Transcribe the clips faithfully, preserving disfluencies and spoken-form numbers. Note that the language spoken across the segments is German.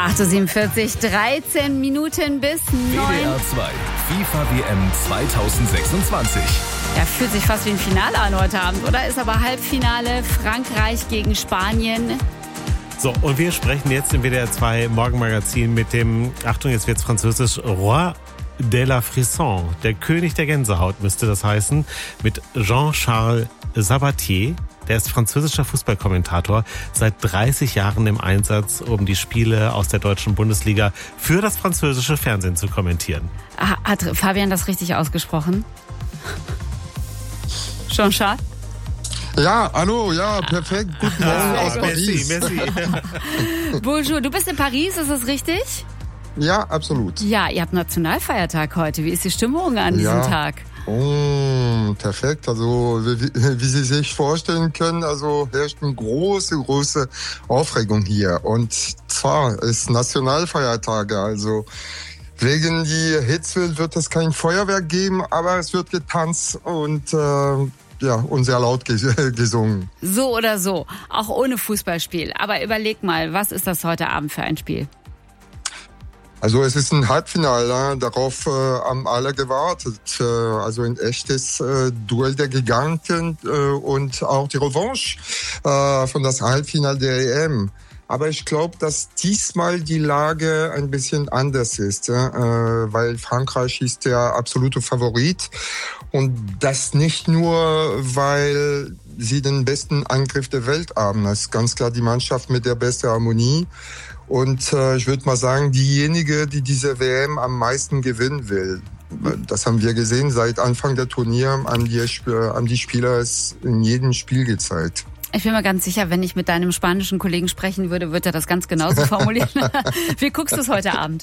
acht Uhr siebenundvierzig, dreizehn Minuten bis neun. W D R zwei, FIFA W M zwanzig sechsundzwanzig. Ja, fühlt sich fast wie ein Finale an heute Abend, oder? Ist aber Halbfinale, Frankreich gegen Spanien. So, und wir sprechen jetzt im W D R zwei Morgenmagazin mit dem, Achtung, jetzt wird's französisch, Roi de la Frisson, der König der Gänsehaut müsste das heißen, mit Jean-Charles Sabatier. Der ist französischer Fußballkommentator, seit dreißig Jahren im Einsatz, um die Spiele aus der deutschen Bundesliga für das französische Fernsehen zu kommentieren. Hat Fabian das richtig ausgesprochen? Jean-Charles? Ja, hallo, ja, perfekt. Guten Morgen aus Paris. Merci, merci. Bonjour, du bist in Paris, ist das richtig? Ja, absolut. Ja, ihr habt Nationalfeiertag heute. Wie ist die Stimmung an diesem ja. Tag? Oh, perfekt. Also wie, wie Sie sich vorstellen können, also herrscht eine große, große Aufregung hier. Und zwar ist Nationalfeiertag, also wegen die Hitze wird es kein Feuerwerk geben, aber es wird getanzt und äh, ja, und sehr laut gesungen. So oder so, auch ohne Fußballspiel. Aber überleg mal, was ist das heute Abend für ein Spiel? Also es ist ein Halbfinale, darauf äh, haben alle gewartet. Äh, also ein echtes äh, Duell der Giganten äh, und auch die Revanche äh, von das Halbfinale der E M. Aber ich glaube, dass diesmal die Lage ein bisschen anders ist, ja? äh, weil Frankreich ist der absolute Favorit. Und das nicht nur, weil sie den besten Angriff der Welt haben. Das ist ganz klar die Mannschaft mit der besten Harmonie. Und äh, ich würde mal sagen, diejenige, die diese W M am meisten gewinnen will. Das haben wir gesehen, seit Anfang der Turnier haben die, haben die Spieler es in jedem Spiel gezeigt. Ich bin mir ganz sicher, wenn ich mit deinem spanischen Kollegen sprechen würde, wird er das ganz genauso formulieren. Wie guckst du es heute Abend?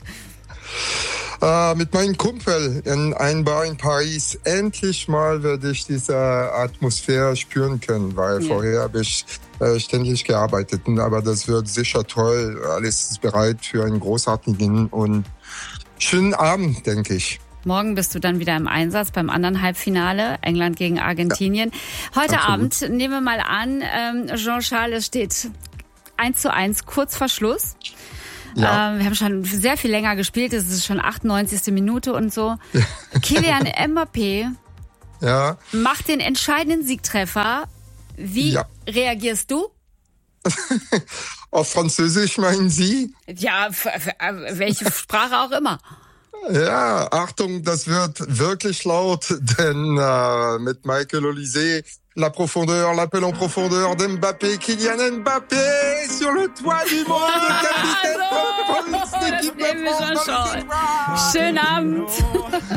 Äh, mit meinem Kumpel in einem Bar in Paris. Endlich mal werde ich diese Atmosphäre spüren können, weil ja. vorher habe ich äh, ständig gearbeitet. Aber das wird sicher toll. Alles ist bereit für einen großartigen und schönen Abend, denke ich. Morgen bist du dann wieder im Einsatz beim anderen Halbfinale, England gegen Argentinien. Ja, Heute absolut. Abend, nehmen wir mal an, ähm, Jean-Charles, es steht eins zu eins, kurz vor Schluss. Ja. Ähm, wir haben schon sehr viel länger gespielt, es ist schon achtundneunzigste Minute und so. Kylian Mbappé ja. macht den entscheidenden Siegtreffer. Wie ja. reagierst du? Auf Französisch meinen Sie? Ja, f- f- welche Sprache auch immer. Ja, Achtung, das wird wirklich laut, denn äh, mit Michael Olise, la profondeur, l'appel en profondeur d'Mbappé, Kylian Mbappé sur le toit du monde, capitaine also, von l'équipe de France. Schönen Abend.